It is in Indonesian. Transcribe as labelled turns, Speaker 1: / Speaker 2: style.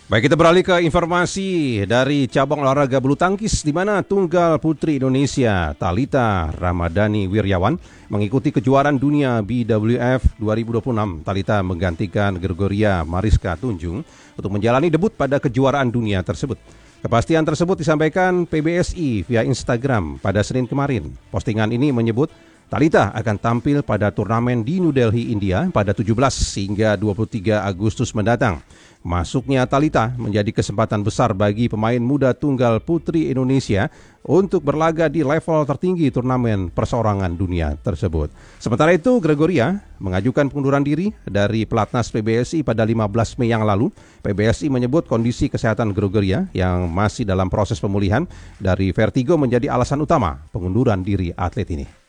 Speaker 1: Baik, kita beralih ke informasi dari cabang olahraga bulu tangkis di mana tunggal putri Indonesia Thalita Ramadhani Wirjawan mengikuti kejuaraan dunia BWF 2026. Thalita menggantikan Gregoria Mariska Tunjung untuk menjalani debut pada kejuaraan dunia tersebut. Kepastian tersebut disampaikan PBSI via Instagram pada Senin kemarin. Postingan ini menyebut Thalita akan tampil pada turnamen di New Delhi, India pada 17 hingga 23 Agustus mendatang. Masuknya Thalita menjadi kesempatan besar bagi pemain muda tunggal putri Indonesia untuk berlaga di level tertinggi turnamen perseorangan dunia tersebut. Sementara itu, Gregoria mengajukan pengunduran diri dari pelatnas PBSI pada 15 Mei yang lalu. PBSI menyebut kondisi kesehatan Gregoria yang masih dalam proses pemulihan dari vertigo menjadi alasan utama pengunduran diri atlet ini.